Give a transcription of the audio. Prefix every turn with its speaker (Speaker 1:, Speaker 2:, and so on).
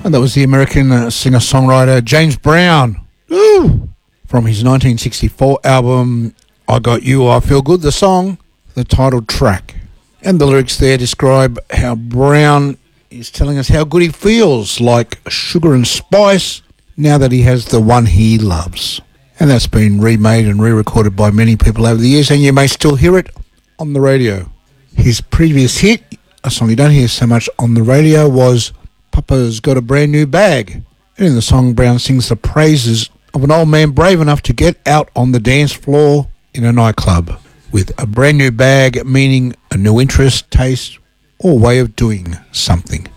Speaker 1: And that was the American singer-songwriter James Brown. Ooh! From his 1964 album, I Got You, I Feel Good, the song, the title track. And the lyrics there describe how Brown is telling us how good he feels, like sugar and spice, now that he has the one he loves. And that's been remade and re-recorded by many people over the years, and you may still hear it on the radio. His previous hit, a song you don't hear so much on the radio, was Papa's Got a Brand New Bag. And in the song, Brown sings the praises of an old man brave enough to get out on the dance floor in a nightclub with a brand new bag, meaning a new interest, taste, or way of doing something.